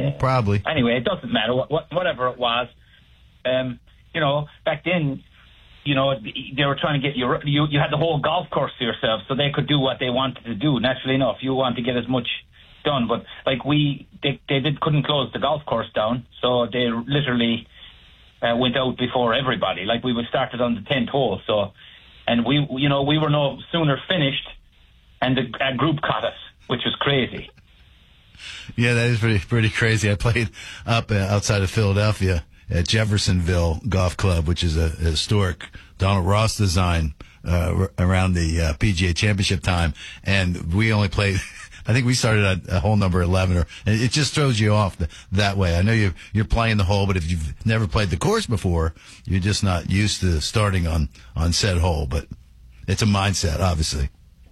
Probably. Anyway, it doesn't matter. Whatever it was, back then, they were trying to get you had the whole golf course to yourself, so they could do what they wanted to do. Naturally enough, you want to get as much done, but like they couldn't close the golf course down, so they literally went out before everybody. Like we started on the 10th hole, and we were no sooner finished, and a group caught us, which was crazy. Yeah, that is pretty crazy. I played up outside of Philadelphia at Jeffersonville Golf Club, which is a historic Donald Ross design around the PGA Championship time, and we only played. I think we started at a hole number 11, and it just throws you off that way. I know you're playing the hole, but if you've never played the course before, you're just not used to starting on said hole. But it's a mindset, obviously.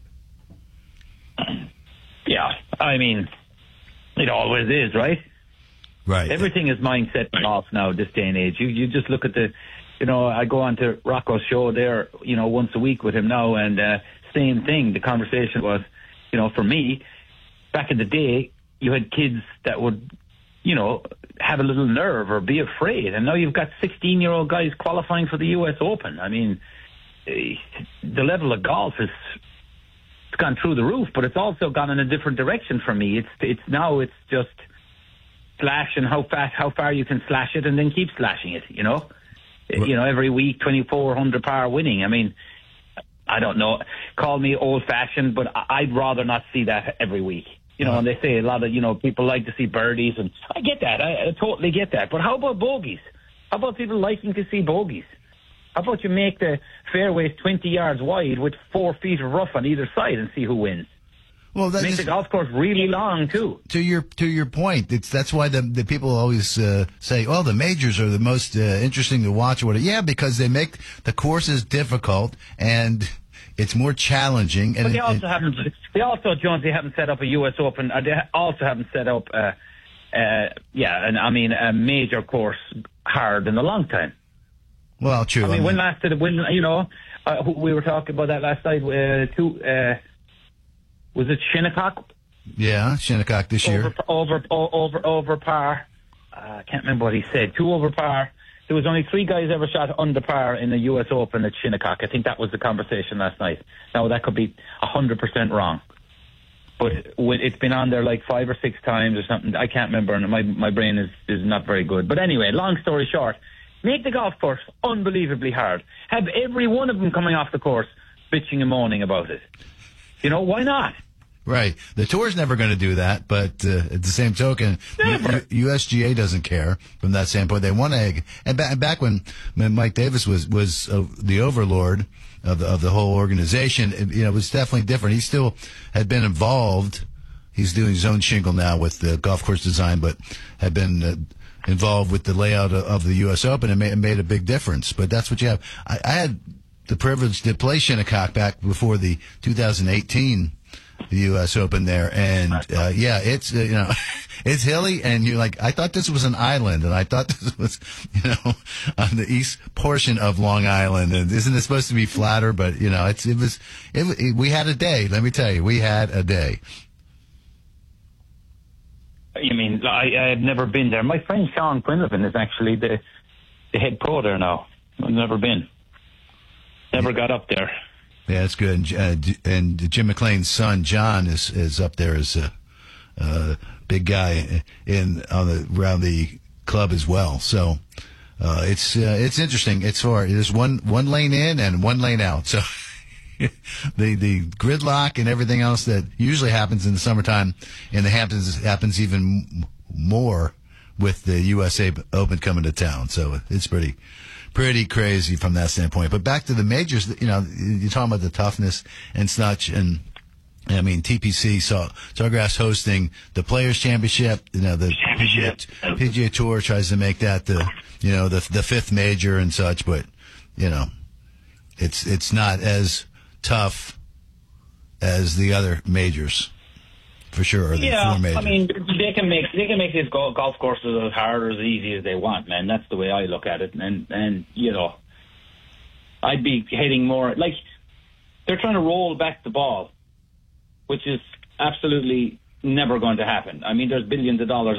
Yeah, I mean, it always is, right? Right. Everything is mindset and off now, this day and age. You just look at I go on to Rocco's show there, once a week with him now, and same thing. The conversation was, for me, back in the day, you had kids that would, have a little nerve or be afraid. And now you've got 16-year-old guys qualifying for the U.S. Open. I mean, the level of golf it's gone through the roof, but it's also gone in a different direction for me. It's just slash and how far you can slash it and then keep slashing it, every week, 2400 par winning. I mean, I don't know. Call me old-fashioned, but I'd rather not see that every week. And they say a lot of, people like to see birdies, and I get that. I totally get that. But how about bogeys? How about people liking to see bogeys? How about you make the fairways 20 yards wide with 4 feet of rough on either side and see who wins? Well, make the golf course really long too. To your point, that's why the people always say, "Oh, the majors are the most interesting to watch." Or whatever. Yeah, because they make the courses difficult and it's more challenging. And but they haven't set up a U.S. Open. They also haven't set up, a major course hard in a long time. Well, true. I mean, when we were talking about that last night. Was it Shinnecock? Yeah, Shinnecock this year. Over par. I can't remember what he said. 2 over par. There was only 3 guys ever shot under par in the U.S. Open at Shinnecock. I think that was the conversation last night. Now, that could be 100% wrong. But it's been on there like 5 or 6 times or something. I can't remember, and my brain is not very good. But anyway, long story short, make the golf course unbelievably hard. Have every one of them coming off the course bitching and moaning about it. Why not? Right. The tour's never going to do that, but at the same token, USGA doesn't care from that standpoint. They want to, and back when Mike Davis was the overlord of the whole organization, it was definitely different. He still had been involved. He's doing his own shingle now with the golf course design, but had been involved with the layout of the U.S. Open and made a big difference. But that's what you have. I had the privilege to play Shinnecock back before the 2018 U.S. Open there, and it's it's hilly, and you're like, I thought this was an island, and I thought this was on the east portion of Long Island, and isn't it supposed to be flatter? But we had a day. Let me tell you, we had a day. You mean I have never been there? My friend Sean Quinlivan is actually the head pro there now. I've never been. Never got up there. Yeah, it's good. And Jim McLean's son, John, is up there as a big guy around the club as well. So it's interesting. It's hard. There's one lane in and one lane out. So the gridlock and everything else that usually happens in the summertime in the Hamptons happens even more with the USA Open coming to town. So it's pretty crazy from that standpoint. But back to the majors, you're talking about the toughness and such, and I mean, TPC, Sawgrass hosting the Players Championship, the PGA Tour tries to make that the 5th major and such, but, it's not as tough as the other majors. For sure, yeah. I mean, they can make these golf courses as hard or as easy as they want, man. That's the way I look at it, and I'd be hitting more like they're trying to roll back the ball, which is absolutely never going to happen. I mean, there's billions of dollars